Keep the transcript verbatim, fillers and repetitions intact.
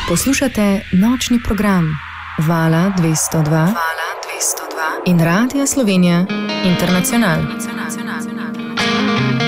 Poslušate nočni program Vala dvesto dva, Vala dvesto dva in Radia Slovenija Internacional.